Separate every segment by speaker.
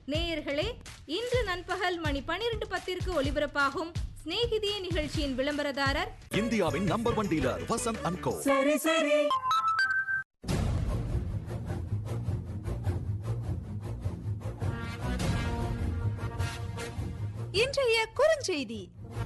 Speaker 1: நேயர்களே, இன்று நண்பகல் மணி 12:10 ஒலிபரப்பாகும் சிநேகிதியே நிகழ்ச்சியின் விளம்பரதாரர்
Speaker 2: இந்தியாவின் நம்பர் 1 டீலர் வசந்த் அண்ட் கோ.
Speaker 3: இன்றைய குறுஞ்செய்தி.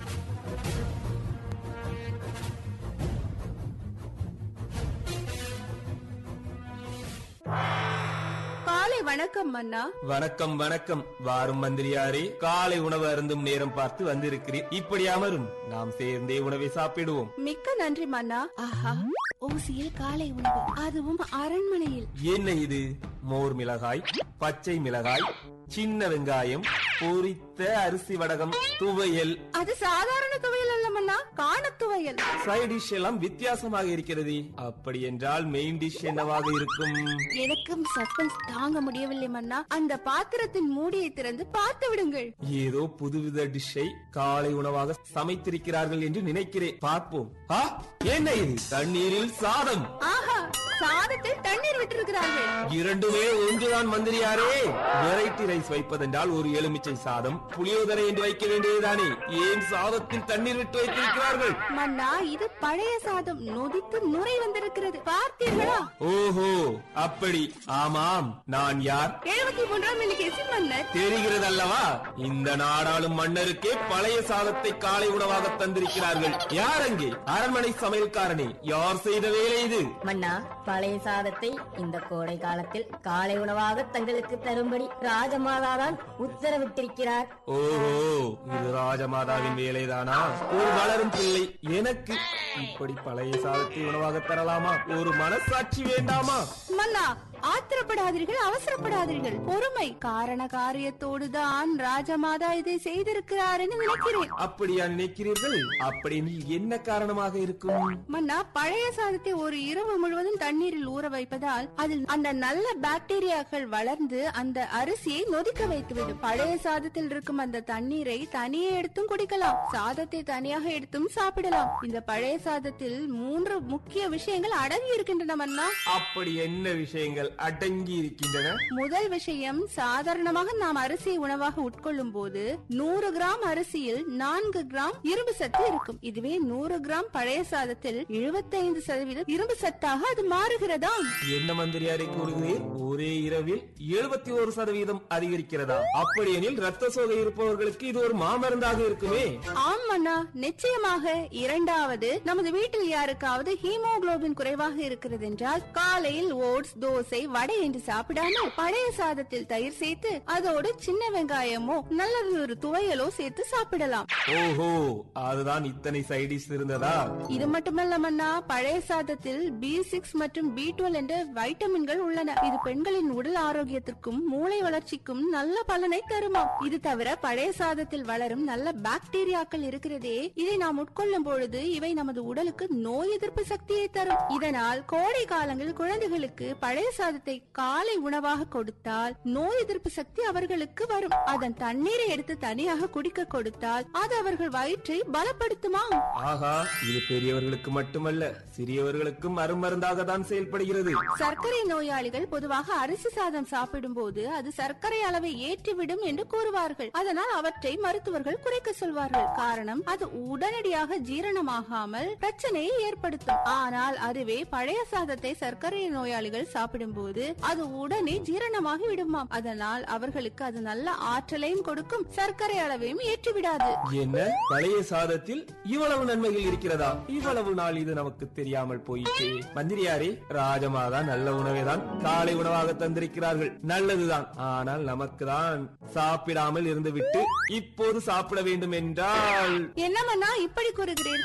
Speaker 3: காலை வணக்கம் மன்னா.
Speaker 4: வணக்கம் வணக்கம். வாரும் மந்திரியாரே, காலை உணவு அருந்தும் நேரம் பார்த்து வந்திருக்கிறேன். இப்படி அமரும், நாம் சேர்ந்தே உணவை சாப்பிடுவோம்.
Speaker 3: மிக்க நன்றி மன்னா. ஆஹா, ஓசியில் காலை உணவு, அதுவும் அரண்மனையில்.
Speaker 4: என்ன இது? மோர் மிளகாய், பச்சை மிளகாய், சின்ன வெங்காயம், பொரித்த அரிசி வடகம், துவையல்.
Speaker 3: அது சாதாரண துவையல் அல்ல மன்னா, காண துவையல்.
Speaker 4: சைட் டிஷ் எல்லாம் வித்தியாசமாக இருக்கிறது. அப்படி என்றால் மெயின் டிஷ் என்னவாக இருக்கும்?
Speaker 3: எனக்கும் சஸ்பென்ஸ் தாங்க முடியவில்லை மன்னா. அந்த பாத்திரத்தின் மூடியை திறந்து பார்த்து விடுங்கள்.
Speaker 4: ஏதோ புதுவித டிஷ்ஷை காலை உணவாக சமைத்திருக்கிறார்கள் என்று நினைக்கிறேன். பார்ப்போம். என்ன இது? தண்ணீரில் சாதம்.
Speaker 3: ஆஹா, சாதத்தில் தண்ணீர் விட்டிருக்கிறார்கள்.
Speaker 4: இரண்டுமே ஒன்றுதான் மந்திரியாரே. வெரைட்டி ரைஸ் வைப்பதென்றால் ஒரு எலுமிச்சை சாதம், புளியோதரை என்று வைக்க வேண்டியதுதானே? ஏன் சாதத்தில் தண்ணீர் விட்டு வைத்திருக்கிறார்கள்?
Speaker 3: மன்னா, இது பழைய சாதம், நொதித்து நுரை வந்திருக்கிறது. பார்த்தீர்களா?
Speaker 4: ஓஹோ, அப்படி. ஆமாம், நான் யார்?
Speaker 3: 73ஆம் எண்ணிக்கை மன்னர்.
Speaker 4: தெரிகிறது அல்லவா? இந்த நாடாளும் மன்னருக்கே பழைய சாதத்தை காலை உணவாக தந்திருக்கிறார்கள். யார் அங்கே? அரண்மனை சமையல்காரனே, யார் செய்த வேலை இது?
Speaker 5: மன்னா, பழைய சாதத்தை இந்த கோடை காலத்தில் காலை உணவாக தங்களுக்கு தரும்படி ராஜமாதாதான் உத்தரவிட்டிருக்கிறார்.
Speaker 4: ஓஹோ, இது ராஜமாதாவின் வேலைதானா? ஒரு வளரும் பிள்ளை எனக்கு இப்படி பழைய சாதத்தை உணவாக தரலாமா? ஒரு மனசாட்சி வேண்டாமா?
Speaker 3: மன்னா, ஆத்திரப்படாதீர்கள், அவசரப்படாதீர்கள். பொறுமை. காரண காரியத்தோடுதான் ராஜமாதா இதை செய்திருக்கிறார் என்று நினைக்கிறேன்.
Speaker 4: அப்படியா நினைக்கிறீர்கள்? அப்படி என்ன காரணமாக இருக்கும்?
Speaker 3: மன்னா, பழைய சாதத்தை ஒரு இரவு முழுவதும் தண்ணீரில் ஊற வைப்பதால் அதில் அந்த நல்ல பாக்டீரியாக்கள் வளர்ந்து அந்த அரிசியை நொதிக்க வைத்துவிடும். பழைய சாதத்தில் இருக்கும் அந்த தண்ணீரை தனியே எடுத்தும் குடிக்கலாம், சாதத்தை தனியாக எடுத்தும் சாப்பிடலாம். இந்த பழைய சாதத்தில் 3 முக்கிய விஷயங்கள் அடங்கி இருக்கின்றன மன்னா.
Speaker 4: அப்படி என்ன விஷயங்கள் அடங்கி இருக்கின்றன?
Speaker 3: முதல் விஷயம், சாதாரணமாக நாம் அரிசியை உணவாக உட்கொள்ளும் போது 100 கிராம் அரிசியில் 4 கிராம் இரும்பு சத்து இருக்கும். இதுவே 100 கிராம் பழைய சாதத்தில் 75% இரும்பு சத்தாக அது மாறுகிறதா?
Speaker 4: என்ன மந்திரியாரை கூறுகிறீர்? ஒரே இரவில் 71% அதிகரிக்கிறதா? அப்படியெனில் ரத்த சோகை இருப்பவர்களுக்கு இது ஒரு மாமருந்தாக இருக்குமே.
Speaker 3: ஆம் மன்னா, நிச்சயமாக. இரண்டாவது, நமது வீட்டில் யாருக்காவது ஹீமோகுளோபின் குறைவாக இருக்கிறது என்றால் காலையில் ஓட்ஸ், தோசை, வடை என்று சாப்பிடாமல் பழைய சாதத்தில் தயிர் சேர்த்து அதோடு சின்ன வெங்காயமோ நல்லது ஒரு துவையலோ சேர்த்து சாப்பிடலாம்.
Speaker 4: ஓஹோ, அதுதான் இத்தனை சைடிஷ் இருந்ததா?
Speaker 3: இது மட்டுமல்ல மன்னா, பழைய சாதத்தில் B6 மற்றும் B12 என்ற வைட்டமின்கள் உள்ளன. இது பெண்களின் உடல் ஆரோக்கியத்திற்கும் மூளை வளர்ச்சிக்கும் நல்ல பலனை தருமாம். இது தவிர பழைய சாதத்தில் வளரும் நல்ல பாக்டீரியாக்கள் இருக்கிறதே, இதை நாம் உட்கொள்ளும் பொழுது இவை நமது உடலுக்கு நோய் எதிர்ப்பு சக்தியை தரும். இதனால் கோடை காலங்களில் குழந்தைகளுக்கு பழைய சாதத்தை காலை உணவாக கொடுத்தால் நோய் எதிர்ப்பு சக்தி அவர்களுக்கு வரும். அதன் தண்ணீரை எடுத்து தனியாக குடிக்க கொடுத்தால் அது அவர்கள் வயிற்றை பலப்படுத்துமா.
Speaker 4: ஆஹா, இது பெரியவர்களுக்கு மட்டுமல்ல, சிறியவர்களுக்கும் அருமருந்தாக தான் செயல்படுகிறது.
Speaker 3: சர்க்கரை நோயாளிகள் பொதுவாக அரிசி சாதம் சாப்பிடும் போது அது சர்க்கரை அளவை ஏற்றிவிடும் என்று கூறுவார்கள். அதனால் அவற்றை மருத்துவர்கள் குறைக்க சொல்வார்கள். காரணம், அது உடனடியாக ஜீரணமாகாமல் பிரச்சனையை ஏற்படுத்தும். ஆனால் அதுவே பழைய சாதத்தை சர்க்கரை நோயாளிகள் சாப்பிடும் போது அது உடனே ஜீரணமாகி விடுமாம். அதனால் அவர்களுக்கு அது நல்ல ஆற்றலையும் கொடுக்கும், சர்க்கரை அளவையும் ஏற்றிவிடாது.
Speaker 4: என்ன, பழைய சாதத்தில் இவ்வளவு நன்மைகள் இருக்கிறதா? இவ்வளவு நாள் இது நமக்கு தெரியாமல் போயிட்டே. மந்திரியாரே, ராஜமாதா நல்ல உணவை தான் காலை உணவாக தந்திருக்கிறார்கள், நல்லதுதான். ஆனால் நமக்கு தான் சாப்பிடாமல் இருந்து விட்டு இப்போது சாப்பிட வேண்டும் என்றால்
Speaker 3: என்னமன்னா இப்படி கூறுகிறீர்கள்?